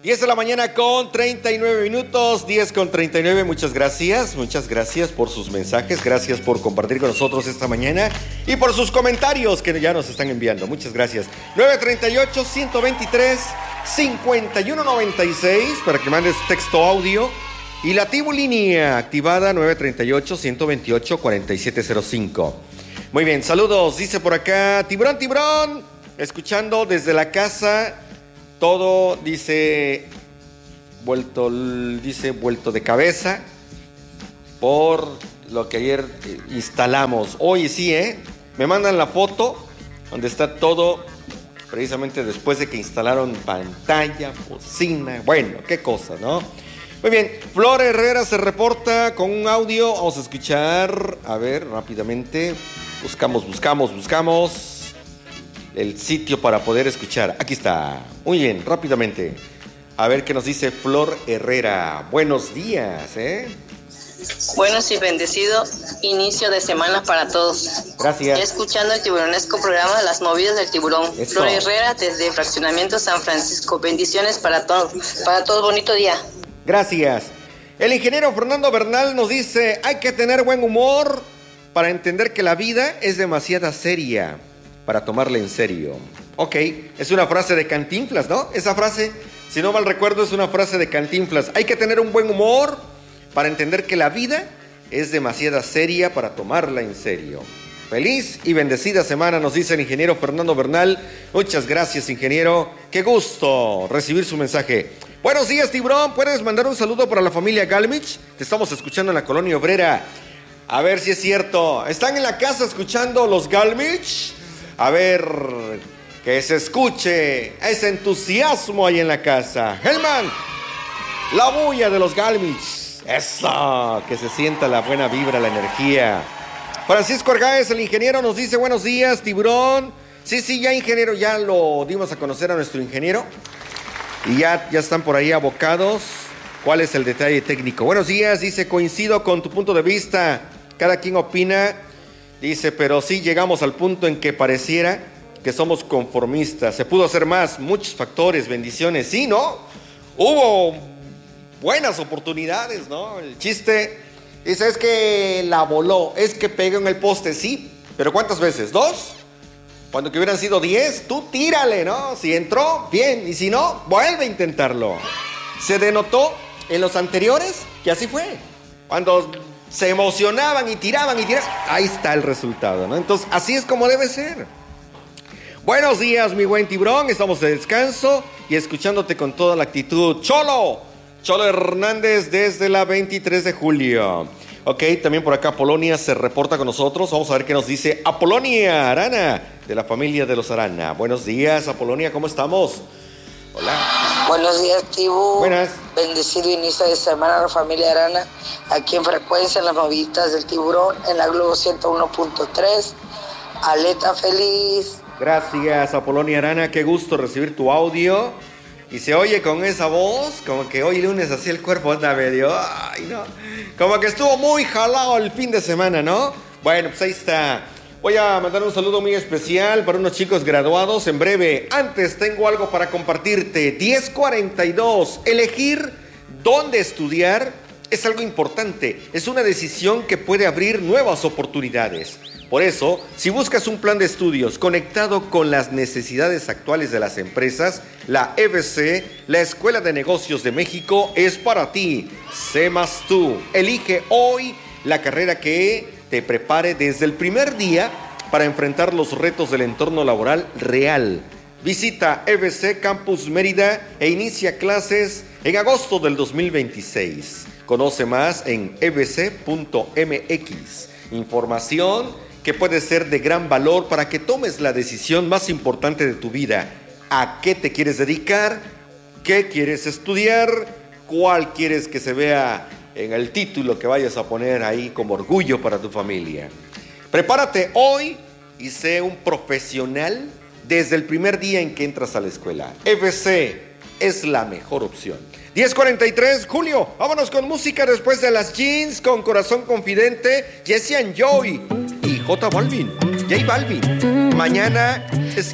10 de la mañana con 39 minutos, 10 con 39, muchas gracias por sus mensajes, gracias por compartir con nosotros esta mañana y por sus comentarios que ya nos están enviando, muchas gracias. 938-123-5196 para que mandes texto audio y la Tibulínea activada 938-128-4705. Muy bien, saludos, dice por acá, Tiburón, escuchando desde la casa. Todo dice vuelto de cabeza por lo que ayer instalamos. Hoy sí, me mandan la foto donde está todo precisamente después de que instalaron pantalla, bocina, bueno, qué cosa, ¿no? Muy bien, Flor Herrera se reporta con un audio, vamos a escuchar, a ver, rápidamente, buscamos el sitio para poder escuchar. Aquí está. Muy bien, rápidamente. A ver qué nos dice Flor Herrera. Buenos días, Buenos y bendecido inicio de semana para todos. Gracias. Ya escuchando el tiburonesco programa Las Movidas del Tiburón. Eso. Flor Herrera desde Fraccionamiento San Francisco. Bendiciones para todos. Para todos, bonito día. Gracias. El ingeniero Fernando Bernal nos dice: hay que tener buen humor para entender que la vida es demasiado seria para tomarla en serio. Ok, es una frase de Cantinflas, ¿no? Esa frase, si no mal recuerdo, es una frase de Cantinflas. Hay que tener un buen humor para entender que la vida es demasiado seria para tomarla en serio. Feliz y bendecida semana, nos dice el ingeniero Fernando Bernal. Muchas gracias, ingeniero. Qué gusto recibir su mensaje. Buenos días, Tiburón. ¿Puedes mandar un saludo para la familia Galmich? Te estamos escuchando en la Colonia Obrera. A ver si es cierto. ¿Están en la casa escuchando los Galmich? A ver, que se escuche ese entusiasmo ahí en la casa. Helman, la bulla de los Galmich. Eso, que se sienta la buena vibra, la energía. Francisco Argáez, el ingeniero, nos dice: buenos días, Tiburón. Sí, ya ingeniero, ya lo dimos a conocer a nuestro ingeniero. Y ya están por ahí abocados. ¿Cuál es el detalle técnico? Buenos días, dice: coincido con tu punto de vista. Cada quien opina. Dice, pero sí llegamos al punto en que pareciera que somos conformistas. Se pudo hacer más, muchos factores, bendiciones. Sí, ¿no? Hubo buenas oportunidades, ¿no? El chiste, dice, es que la voló, es que pegó en el poste, sí. ¿Pero cuántas veces? ¿2? Cuando que hubieran sido 10, tú tírale, ¿no? Si entró, bien. Y si no, vuelve a intentarlo. Se denotó en los anteriores que así fue. Cuando se emocionaban y tiraban, ahí está el resultado, ¿no? Entonces, así es como debe ser. Buenos días, mi buen Tiburón. Estamos de descanso y escuchándote con toda la actitud. Cholo Hernández desde la 23 de julio. Ok, también por acá Apolonia se reporta con nosotros. Vamos a ver qué nos dice Apolonia Arana, de la familia de los Arana. Buenos días, Apolonia, ¿cómo estamos? Hola. Buenos días, Tibu. Buenas. Bendecido inicio de semana a la familia Arana, aquí en frecuencia en las moviditas del Tiburón, en la Globo 101.3. Aleta feliz. Gracias, Apolonia Arana, qué gusto recibir tu audio. Y se oye con esa voz, como que hoy lunes así el cuerpo anda medio, ay no, como que estuvo muy jalado el fin de semana, ¿no? Bueno, pues ahí está. Voy a mandar un saludo muy especial para unos chicos graduados en breve. Antes tengo algo para compartirte. 10:42. Elegir dónde estudiar es algo importante. Es una decisión que puede abrir nuevas oportunidades. Por eso, si buscas un plan de estudios conectado con las necesidades actuales de las empresas, la EBC, la Escuela de Negocios de México, es para ti. Sé más tú. Elige hoy la carrera que te prepare desde el primer día para enfrentar los retos del entorno laboral real. Visita EBC Campus Mérida e inicia clases en agosto del 2026. Conoce más en ebc.mx. Información que puede ser de gran valor para que tomes la decisión más importante de tu vida. ¿A qué te quieres dedicar? ¿Qué quieres estudiar? ¿Cuál quieres que se vea en el título que vayas a poner ahí como orgullo para tu familia? Prepárate hoy y sé un profesional desde el primer día en que entras a la escuela. EBC es la mejor opción. 10:43, Julio, vámonos con música después de las Jeans con Corazón Confidente, Jesse and Joy y J Balvin. Mañana es